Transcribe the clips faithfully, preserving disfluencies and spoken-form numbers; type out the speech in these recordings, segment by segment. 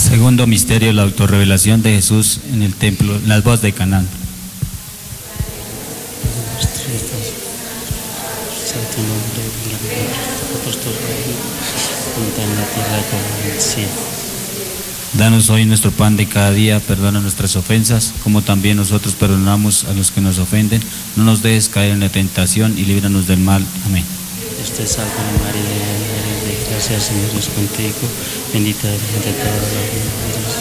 Segundo misterio, la autorrevelación de Jesús en el templo, en las bodas de Canaán. Santo nombre, apóstol, en la tierra como en el cielo. Danos hoy nuestro pan de cada día, perdona nuestras ofensas, como también nosotros perdonamos a los que nos ofenden. No nos dejes caer en la tentación y líbranos del mal. Amén. Dios te salve María, llena eres de gracia, el Señor es contigo, bendita eres entre todas las mujeres.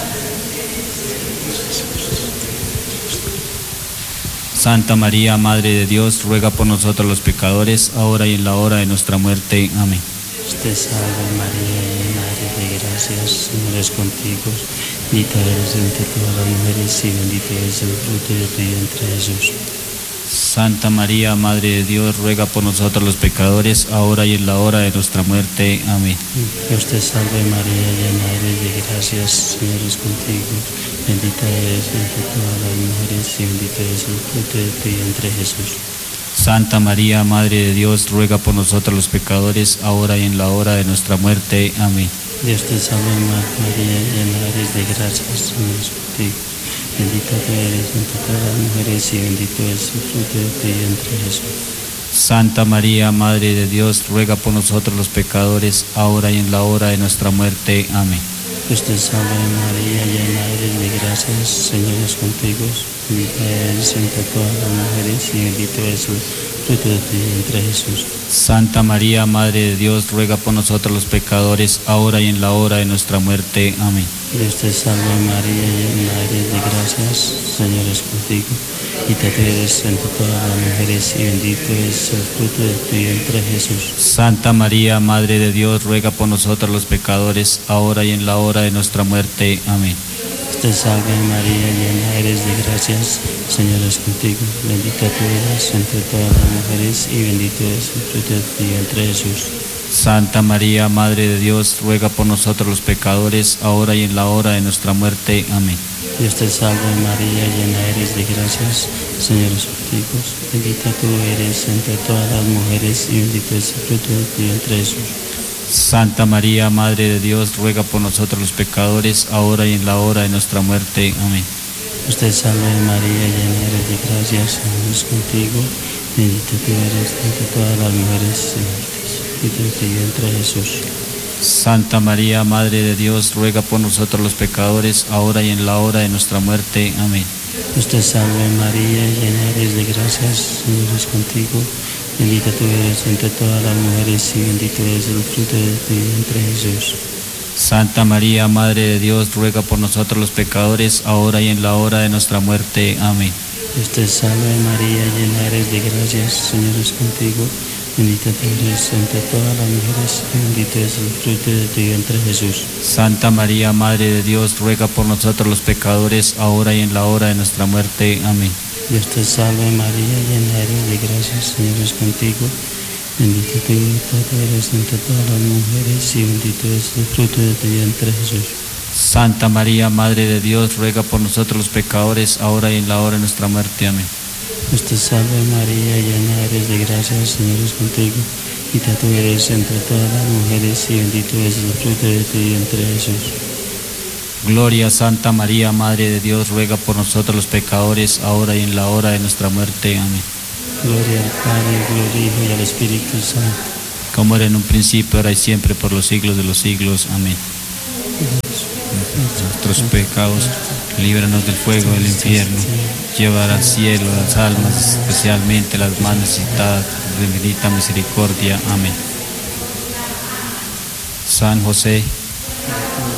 Santa María, Madre de Dios, ruega por nosotros los pecadores, ahora y en la hora de nuestra muerte. Amén. Dios te salve María, llena eres de gracia, el Señor es contigo, bendita eres entre todas las mujeres y bendito es el fruto de tu vientre Jesús. Santa María, Madre de Dios, ruega por nosotros los pecadores, ahora y en la hora de nuestra muerte. Amén. Dios te salve María, llena eres de gracia, el Señor es contigo, bendita eres entre todas las mujeres y bendito es el fruto de tu vientre Jesús. Santa María, Madre de Dios, ruega por nosotros los pecadores, ahora y en la hora de nuestra muerte. Amén. Dios te salve María, llena eres de gracia, el Señor es contigo, bendita tú eres entre todas las mujeres y bendito es el fruto de tu vientre Jesús. Santa María, Madre de Dios, ruega por nosotros los pecadores, ahora y en la hora de nuestra muerte. Amén. Dios te salve María, llena eres de gracia, el Señor es contigo, bendita eres entre todas las mujeres y bendito es el fruto de tu vientre Jesús. Santa María, Madre de Dios, ruega por nosotros los pecadores, ahora y en la hora de nuestra muerte. Amén. Dios te salve María, llena eres de gracia, el Señor es contigo, bendita tú eres entre todas las mujeres y bendito es el fruto de tu vientre Jesús. Santa María, Madre de Dios, ruega por nosotros los pecadores, ahora y en la hora de nuestra muerte. Amén. Dios te salve María, llena eres de gracias, el Señor es contigo, bendita tú eres entre todas las mujeres y bendito es el fruto de tu vientre Jesús. Santa María, Madre de Dios, ruega por nosotros los pecadores, ahora y en la hora de nuestra muerte. Amén. Dios te salve María, llena eres de gracias, el Señor es contigo, bendita tú eres entre todas las mujeres y bendito es el fruto de tu vientre Jesús. Santa María, Madre de Dios, ruega por nosotros los pecadores, ahora y en la hora de nuestra muerte. Amén. Dios te salve María, llena eres de gracias, el Señor es contigo, bendita tú eres entre todas las mujeres y bendito es tu vientre Jesús. Santa María, Madre de Dios, ruega por nosotros los pecadores, ahora y en la hora de nuestra muerte. Amén. Dios te salve María, llena eres de gracias, el Señor es contigo, bendita tú eres entre todas las mujeres y bendito es el fruto de tu vientre Jesús. Santa María, Madre de Dios, ruega por nosotros los pecadores, ahora y en la hora de nuestra muerte. Amén. Dios te salve María, llena eres de gracias, el Señor es contigo, bendita tú eres entre todas las mujeres y bendito es el fruto de tu vientre Jesús. Santa María, Madre de Dios, ruega por nosotros los pecadores, ahora y en la hora de nuestra muerte. Amén. Dios te salve María, llena eres de gracias, el Señor es contigo, bendita tú eres entre todas las mujeres y bendito es el fruto de tu vientre Jesús. Santa María, Madre de Dios, ruega por nosotros los pecadores, ahora y en la hora de nuestra muerte. Amén. Dios te salve María, llena eres de gracia, el Señor es contigo, bendita tú eres entre todas las mujeres y bendito es el fruto de tu vientre Jesús. Gloria a Santa María, Madre de Dios, ruega por nosotros los pecadores, ahora y en la hora de nuestra muerte. Amén. Gloria al Padre, gloria al Hijo y al Espíritu Santo. Como era en un principio, ahora y siempre, por los siglos de los siglos. Amén. Nuestros pecados, líbranos del fuego del infierno, llevar al cielo las almas, especialmente las más necesitadas de bendita misericordia. Amén. San José,